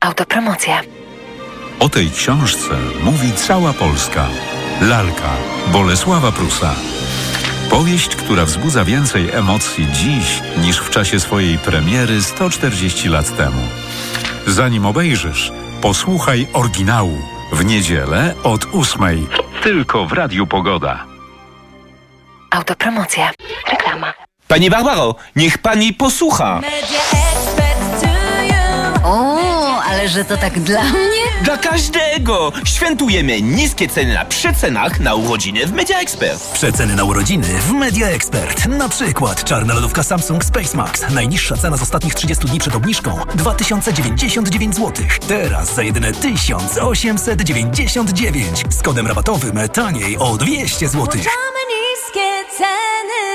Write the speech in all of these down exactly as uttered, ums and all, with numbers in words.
Autopromocja. O tej książce mówi cała Polska. Lalka Bolesława Prusa. Powieść, która wzbudza więcej emocji dziś niż w czasie swojej premiery sto czterdzieści lat temu. Zanim obejrzysz, posłuchaj oryginału w niedzielę od ósmej. Tylko w Radiu Pogoda. Autopromocja. Reklama. Pani Barbaro, niech pani posłucha. O, ale że to tak dla mnie? Dla każdego! Świętujemy niskie ceny na przecenach na urodziny w Media Expert. Przeceny na urodziny w Media Expert. Na przykład czarna lodówka Samsung Space Max. Najniższa cena z ostatnich trzydziestu dni przed obniżką dwa tysiące dziewięćdziesiąt dziewięć złotych. Teraz za jedyne tysiąc osiemset dziewięćdziesiąt dziewięć. Z kodem rabatowym taniej o dwieście złotych. niskie ceny.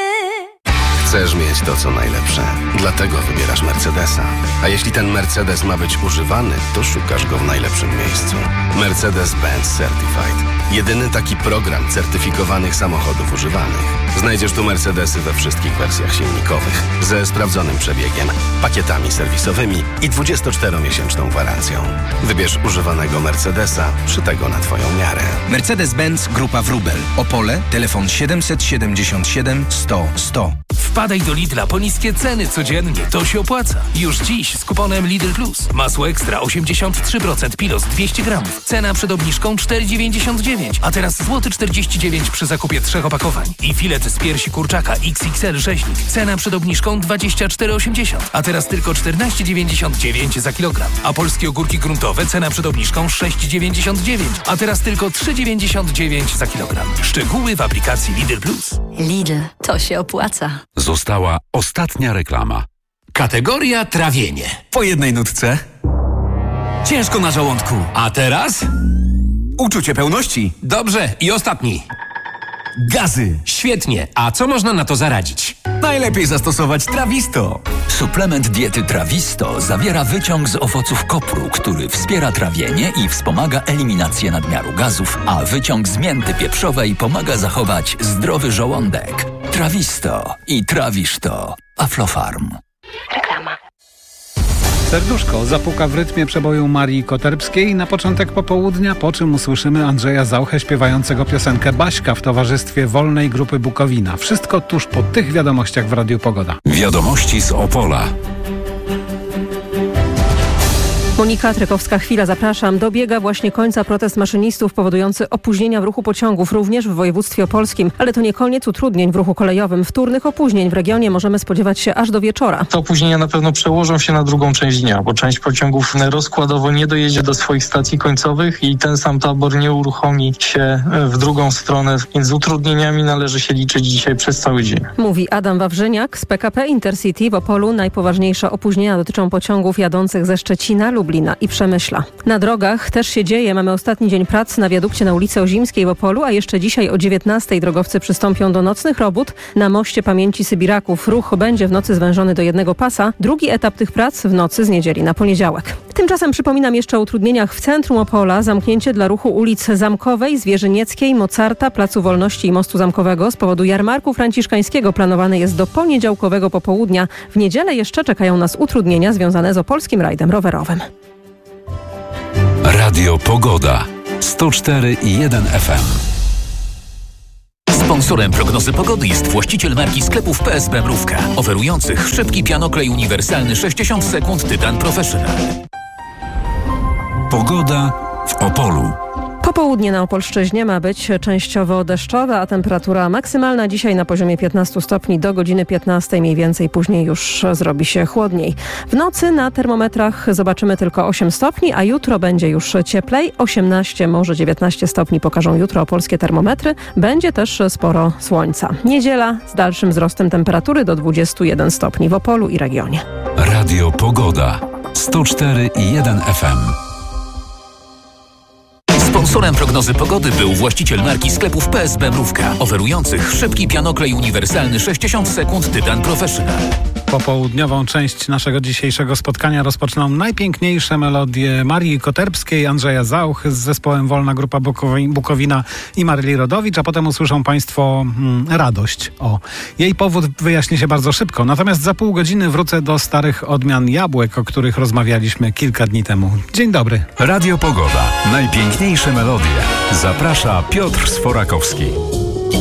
Chcesz mieć to, co najlepsze. Dlatego wybierasz Mercedesa. A jeśli ten Mercedes ma być używany, to szukasz go w najlepszym miejscu. Mercedes-Benz Certified. Jedyny taki program certyfikowanych samochodów używanych. Znajdziesz tu Mercedesy we wszystkich wersjach silnikowych, ze sprawdzonym przebiegiem, pakietami serwisowymi i dwudziestoczteromiesięczną gwarancją. Wybierz używanego Mercedesa, szytego na Twoją miarę. Mercedes-Benz Grupa Wrubel. Opole, telefon siedemset siedemdziesiąt siedem sto sto. Wpadaj do Lidla po niskie ceny codziennie. To się opłaca. Już dziś z kuponem Lidl Plus. Masło ekstra osiemdziesiąt trzy procent Pilos dwieście gramów. Cena przed obniżką cztery dziewięćdziesiąt dziewięć, a teraz złoty czterdzieści dziewięć przy zakupie trzech opakowań. I filet z piersi kurczaka X X L rzeźnik. Cena przed obniżką dwadzieścia cztery osiemdziesiąt, a teraz tylko czternaście dziewięćdziesiąt dziewięć za kilogram. A polskie ogórki gruntowe cena przed obniżką sześć dziewięćdziesiąt dziewięć, a teraz tylko trzy dziewięćdziesiąt dziewięć za kilogram. Szczegóły w aplikacji Lidl Plus. Lidl, to się opłaca. Została ostatnia reklama. Kategoria trawienie. Po jednej nutce. Ciężko na żołądku. A teraz? Uczucie pełności. Dobrze, i ostatni. Gazy. Świetnie. A co można na to zaradzić? Najlepiej zastosować Trawisto. Suplement diety Trawisto zawiera wyciąg z owoców kopru, który wspiera trawienie i wspomaga eliminację nadmiaru gazów, a wyciąg z mięty pieprzowej pomaga zachować zdrowy żołądek. Trawisto i trawisz to. Aflofarm. Reklama. Serduszko zapuka w rytmie przeboju Marii Koterbskiej na początek popołudnia, po czym usłyszymy Andrzeja Zauchę śpiewającego piosenkę Baśka w towarzystwie Wolnej Grupy Bukowina. Wszystko tuż po tych wiadomościach w Radiu Pogoda. Wiadomości z Opola. Monika Trekowska-Chwila, zapraszam. Dobiega właśnie końca protest maszynistów powodujący opóźnienia w ruchu pociągów, również w województwie opolskim. Ale to nie koniec utrudnień w ruchu kolejowym. Wtórnych opóźnień w regionie możemy spodziewać się aż do wieczora. Te opóźnienia na pewno przełożą się na drugą część dnia, bo część pociągów rozkładowo nie dojedzie do swoich stacji końcowych i ten sam tabor nie uruchomi się w drugą stronę, więc z utrudnieniami należy się liczyć dzisiaj przez cały dzień. Mówi Adam Wawrzyniak z P K P Intercity w Opolu. Najpoważniejsze opóźnienia dotyczą pociągów jadących ze Szczecina lub Lublina i Przemyśla. Na drogach też się dzieje. Mamy ostatni dzień prac na wiadukcie na ulicy Ozimskiej w Opolu, a jeszcze dzisiaj o dziewiętnastej drogowcy przystąpią do nocnych robót na moście Pamięci Sybiraków. Ruch będzie w nocy zwężony do jednego pasa. Drugi etap tych prac w nocy z niedzieli na poniedziałek. Tymczasem przypominam jeszcze o utrudnieniach w centrum Opola. Zamknięcie dla ruchu ulic Zamkowej, Zwierzynieckiej, Mocarta, Placu Wolności i Mostu Zamkowego z powodu jarmarku franciszkańskiego planowane jest do poniedziałkowego popołudnia. W niedzielę jeszcze czekają nas utrudnienia związane z opolskim rajdem rowerowym. Radio Pogoda sto cztery i jeden F M. Sponsorem prognozy pogody jest właściciel marki sklepów P S B Mrówka, oferujących szybki pianoklej uniwersalny sześćdziesiąt sekund Tytan Professional. Pogoda w Opolu. Popołudnie na Opolszczyźnie ma być częściowo deszczowe, a temperatura maksymalna dzisiaj na poziomie piętnaście stopni do godziny piętnastej, mniej więcej później już zrobi się chłodniej. W nocy na termometrach zobaczymy tylko osiem stopni, a jutro będzie już cieplej. osiemnaście, może dziewiętnaście stopni pokażą jutro opolskie termometry. Będzie też sporo słońca. Niedziela z dalszym wzrostem temperatury do dwudziestu jeden stopni w Opolu i regionie. Radio Pogoda sto cztery i jeden F M. Sponsorem prognozy pogody był właściciel marki sklepów P S B Mrówka, oferujących szybki pianoklej uniwersalny sześćdziesiąt sekund Tytan Professional. Popołudniową część naszego dzisiejszego spotkania rozpoczną najpiękniejsze melodie Marii Koterbskiej, Andrzeja Zauch z zespołem Wolna Grupa Bukowina i Maryli Rodowicz, a potem usłyszą Państwo mm, radość. O, jej powód wyjaśni się bardzo szybko, natomiast za pół godziny wrócę do starych odmian jabłek, o których rozmawialiśmy kilka dni temu. Dzień dobry. Radio Pogoda. Najpiękniejsze melodie. Zaprasza Piotr Sforakowski.